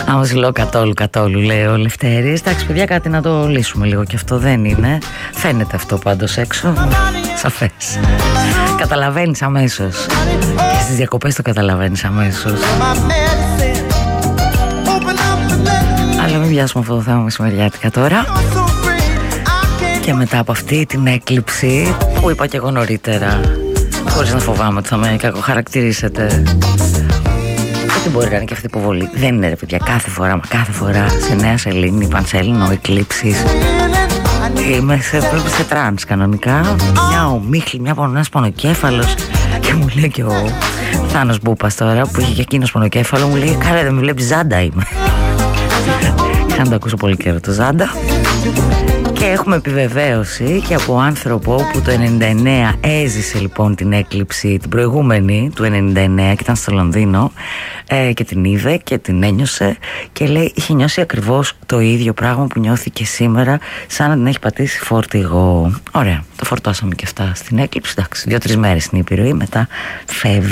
Άμα σου λέω καθόλου λέει ο Λευτέρης. Εντάξει παιδιά, κάτι να το λύσουμε λίγο, και αυτό δεν είναι. Φαίνεται αυτό πάντως έξω. Σαφές. Καταλαβαίνεις αμέσως. Και στις διακοπές το καταλαβαίνεις αμέσως. Αλλά μην πιάσουμε αυτό το θέμα μεσημεριάτικα τώρα. Και μετά από αυτή την έκλειψη που είπα και εγώ νωρίτερα, χωρίς να φοβάμαι ότι θα με κακοχαρακτηρίσετε, ότι μπορεί να είναι και αυτή η υποβολή. Δεν είναι ρε παιδιά, κάθε φορά σε Νέα Σελήνη, Πανσέλινο, εκλήψεις. Είμαι σε τρανς κανονικά. Μια ομίχλη, ένας πονοκέφαλος. Και μου λέει και ο Θάνος Μπούπας τώρα, που είχε και εκείνος πονοκέφαλο, μου λέει καλά δεν με βλέπεις, Ζάντα είμαι. Είχα να το ακούσω πολύ καιρό το Ζάντα. Και έχουμε επιβεβαίωση και από άνθρωπο που το 99 έζησε λοιπόν την έκλειψη, την προηγούμενη του 99, και ήταν στο Λονδίνο και την είδε και την ένιωσε και λέει είχε νιώσει ακριβώς το ίδιο πράγμα που νιώθηκε σήμερα, σαν να την έχει πατήσει φόρτιγο. Ωραία, το φορτώσαμε και αυτά στην έκλειψη. Εντάξει, 2-3 μέρες στην επιρροή, μετά φεύγει.